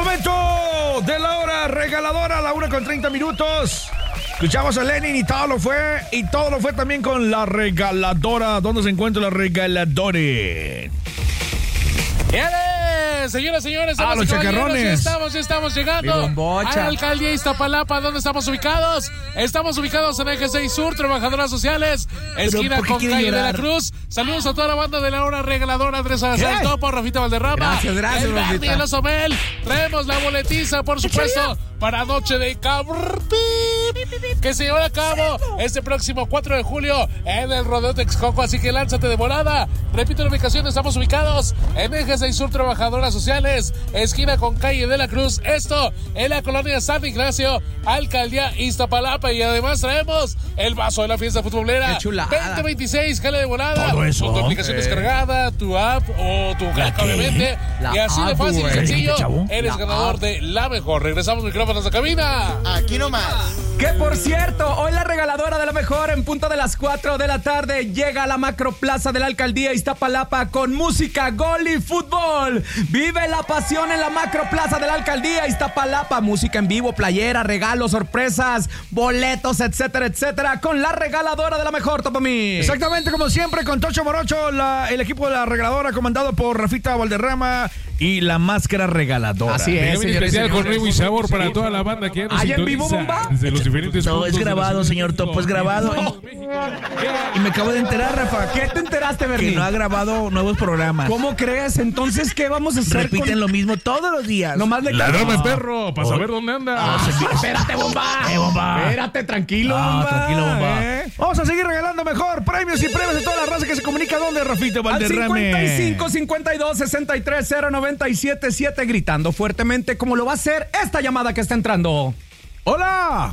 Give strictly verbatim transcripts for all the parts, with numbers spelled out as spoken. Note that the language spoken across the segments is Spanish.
Momento de la hora regaladora, la una con treinta minutos. Escuchamos a Lenin y todo lo fue. Y todo lo fue también con la regaladora. ¿Dónde se encuentra la regaladora? Señoras, señores, ah, los chacarrones. Ya estamos, ya estamos llegando a la alcaldía Iztapalapa. ¿Dónde estamos ubicados? Estamos ubicados en Eje seis Sur, Trabajadoras Sociales, esquina con Calle de la Cruz. Saludos a toda la banda de la hora regaladora, Andrés Salazar Topo, Rafita Valderrama. Gracias, gracias, el Bernie y el Oso Mel. Traemos la boletiza, por supuesto, para Noche de Cabr, que se llevará a cabo este próximo cuatro de julio en el Rodeo Texcoco, así que lánzate de volada. Repito la ubicación, estamos ubicados en Eje seis Sur, Trabajadoras Sociales, esquina con Calle de la Cruz, esto en la colonia San Ignacio, alcaldía Iztapalapa, y además traemos el vaso de la fiesta futbolera veinte veintiséis, jale de volada. Todo eso, con tu aplicación eh. descargada, tu app o tu caja, obviamente, la y así de fácil y sencillo, eres la ganador app. De la mejor. Regresamos micrófonos a cabina. Aquí nomás. Que por cierto, hoy la regaladora de la mejor, en punto de las cuatro de la tarde, llega a la macroplaza de la alcaldía Iztapalapa con música, gol y fútbol. Vive la pasión en la macroplaza de la alcaldía Iztapalapa. Música en vivo, playera, regalos, sorpresas, boletos, etcétera, etcétera, con la regaladora de la mejor, Topomix. Exactamente, como siempre, con Tocho Morocho, la, el equipo de la regaladora comandado por Rafita Valderrama y la máscara regaladora. Así es, señor. Especial con Rigo y sabor para toda la banda que nos ¿Hay en vivo, bomba? Desde los diferentes no, es grabado, señor Topo, es grabado. No. Y me acabo de enterar, Rafa. ¿Qué te enteraste, Bernie? Que no ha grabado nuevos programas. ¿Cómo crees? Entonces, ¿qué vamos a hacer? Repiten con... lo mismo todos los días. Nomás le Ladrame, perro, para saber dónde anda. Ah, sí. Espérate, bomba. Eh, bomba. Espérate, tranquilo, no, bomba. tranquilo, bomba. ¿Eh? Vamos a seguir regalando mejor premios y premios de toda la raza que se comunica. ¿Dónde, Rafita Valderrama? Al cincuenta y cinco, cincuenta y dos, sesenta y tres, cero, noventa y siete, siete, gritando fuertemente como lo va a hacer esta llamada que está entrando. ¡Hola!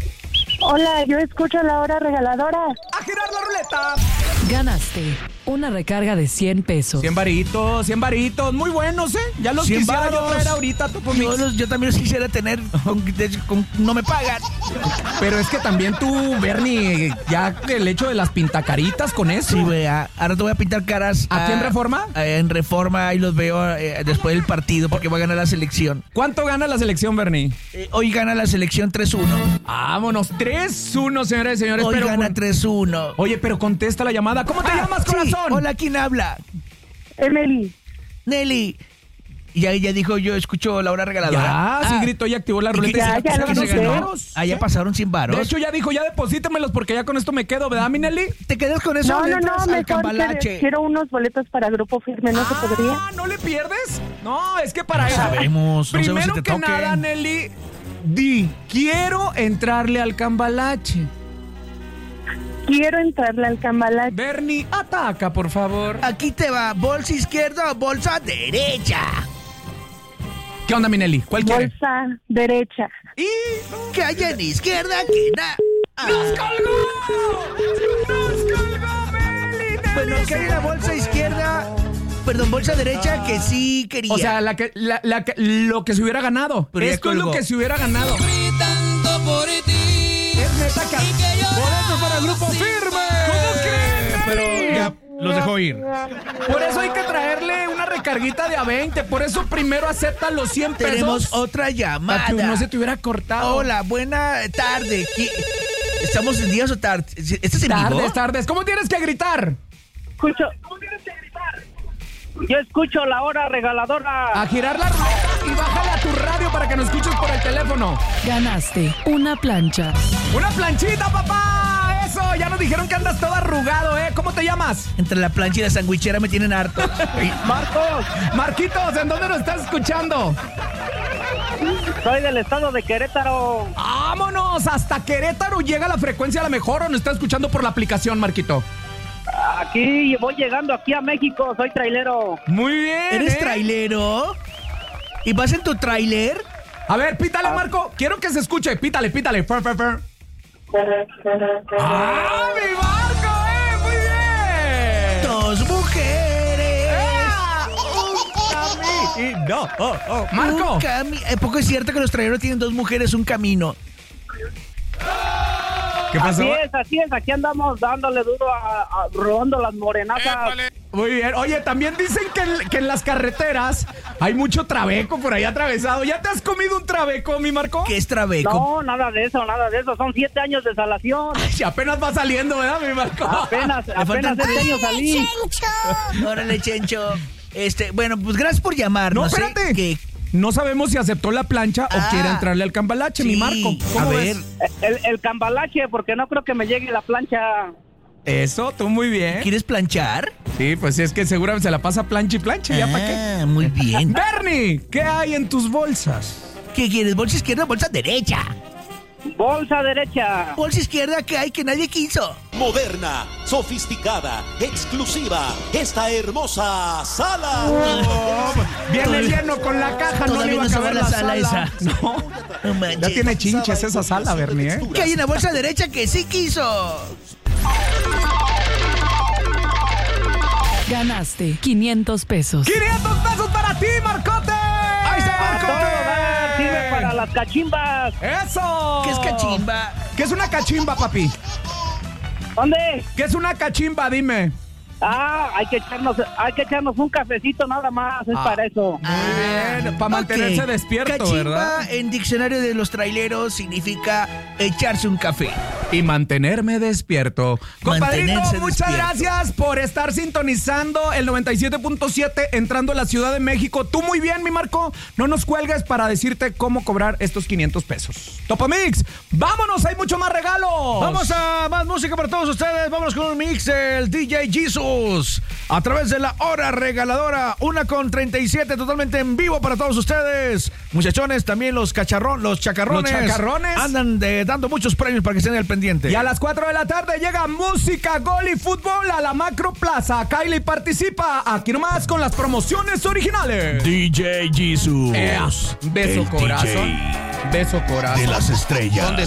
Hola, yo escucho la hora regaladora. ¡A girar la ruleta! Ganaste una recarga de cien pesos. cien varitos, cien varitos, muy buenos, ¿eh? Ya los quisiera yo traer ahorita, Topomix. Yo, los, yo también los quisiera tener, con, con, no me pagan. Pero es que también tú, Bernie, ya el hecho de las pintacaritas con eso. Sí, güey, ahora te voy a pintar caras. ¿Aquí en Reforma? En Reforma, ahí los veo eh, después del partido, porque va a ganar la selección. ¿Cuánto gana la selección, Bernie? Eh, hoy gana la selección tres uno. Vámonos, tres uno, señores y señores. Hoy pero gana con... tres uno. Oye, pero contesta la llamada. ¿Cómo te ah, llamas, sí. corazón? Hola, ¿quién habla? Emily. Nelly. Ya ella dijo, yo escucho la hora regaladora. Ya, ah, sí gritó y activó la ruleta. Ya, ya, ¿Qué no se ganó? Ah, ya pasaron sin varos. De hecho, ya dijo, ya deposítemelos porque ya con esto me quedo, ¿verdad, mi Nelly? ¿Te quedas con eso? No, no, no, mejor quiero, quiero unos boletos para Grupo Firme, ¿no ah, se podría? Ah, ¿no le pierdes? No, es que para no eso... sabemos, no Primero sabemos si te que toquen. nada, Nelly, di, quiero entrarle al cambalache. Quiero entrarle al cambalache. Bernie, ataca, por favor. Aquí te va, bolsa izquierda o bolsa derecha. ¿Qué onda, Minelli? ¿Cuál quiere? Bolsa derecha. ¿Y qué hay en izquierda? Que nada. Ah. ¡Nos colgó! ¡Nos colgó, Meli! Bueno, ¿qué hay en la bolsa izquierda? Perdón, bolsa derecha que sí quería. O sea, la que, la, la que, lo que se hubiera ganado. Pero esto es lo que se hubiera ganado. Gritando por ti. Es neta que... ¡Boletos para el Grupo Firme! ¿Cómo creen, Pero ya los dejó ir. Por eso hay que traerle una recarguita de a veinte. Por eso primero acepta los cien pesos. Tenemos otra llamada. Para que no se te hubiera cortado. Hola, buena tarde. ¿Estamos en días o tardes? ¿Este es en vivo? Tardes, tardes. ¿Cómo tienes que gritar? Escucho. ¿Cómo tienes que gritar? Yo escucho la hora regaladora. A girar la ruleta y bájale a tu radio para que nos escuches por el teléfono. Ganaste una plancha. ¡Una planchita, papá! ¡Eso! Ya nos dijeron que andas todo arrugado, ¿eh? ¿Cómo te llamas? Entre la plancha y la sandwichera me tienen harto. Marcos. Marquitos, ¿en dónde nos estás escuchando? Soy del estado de Querétaro. ¡Vámonos! Hasta Querétaro llega la frecuencia a la mejor o nos está escuchando por la aplicación, Marquito. Aquí voy llegando aquí a México, soy trailero. Muy bien. ¿Eres ¿eh? trailero? ¿Y vas en tu trailer? A ver, pítale, Marco. Quiero que se escuche. Pítale, pítale. Fer, fer, fer. ¡Ah, mi Marco, eh! ¡Muy bien! Dos mujeres. ¡Ah! ¡Un camino! Oh, oh. Marco. Un cami- ¿A poco es cierto que los traileros tienen dos mujeres, un camino? ¿Qué pasó? Así es, así es. Aquí andamos dándole duro a, a rodando las morenazas. Épale. Muy bien. Oye, también dicen que en, que en las carreteras hay mucho trabeco por ahí atravesado. ¿Ya te has comido un trabeco, mi Marco? ¿Qué es trabeco? No, nada de eso, nada de eso. Son siete años de salación. Si apenas va saliendo, ¿verdad, mi Marco? Apenas, Le apenas faltan este tres. año salí. Órale, Chencho. Este, bueno, pues gracias por llamarnos. No, espérate. ¿eh? Que No sabemos si aceptó la plancha Ah, o quiere entrarle al cambalache, sí. mi Marco. A ¿Cómo ver. ves? El, el cambalache, porque no creo que me llegue la plancha. Eso, tú muy bien. ¿quieres planchar? Sí, pues sí, es que seguramente se la pasa plancha y plancha. ¿Ya para qué? Ah, muy bien. Bernie, ¿qué hay en tus bolsas? ¿Qué quieres? ¿Bolsa izquierda o bolsa derecha? Bolsa derecha. Bolsa izquierda, ¿qué hay que nadie quiso? Moderna, sofisticada, exclusiva, esta hermosa sala. Viene lleno con la caja, no le Todavía iba a no se caber ve la la sala sala. esa. No, No manches. ya tiene chinches esa sala, Bernie, ¿eh? ¿Qué hay en la bolsa derecha que sí quiso? Ganaste quinientos pesos. ¡quinientos pesos para ti, Marcote! ¡Ahí está, A todo dar, Marcote! sirve para las cachimbas. ¡Eso! ¿Qué es cachimba? ¿Qué es una cachimba, papi? ¿Dónde? ¿Qué es una cachimba? Dime. Ah, hay que echarnos, hay que echarnos un cafecito nada más, es Ah. para eso. Muy bien, para mantenerse Ok. despierto, Cachimba, ¿verdad? en diccionario de los traileros significa echarse un café. Y mantenerme despierto. Compadrito, Mantenerse muchas despierto. gracias por estar sintonizando el noventa y siete punto siete entrando a la Ciudad de México. Tú muy bien, mi Marco. No nos cuelgues para decirte cómo cobrar estos quinientos pesos. Topamix, vámonos, hay mucho más regalos. Vamos a más música para todos ustedes. Vámonos con un mix del D J Jesus a través de la hora regaladora. Una con treinta y siete, totalmente en vivo para todos ustedes. Muchachones, también los cacharrón, los chacarrones. Los chacarrones. Andan de- dando muchos premios para que estén al pendiente. Y a las cuatro de la tarde llega música, gol y fútbol a la Macro Plaza. Kylie participa aquí nomás con las promociones originales. D J Jesus. Ea, beso el corazón. D J Beso corazón. de las estrellas. ¿Dónde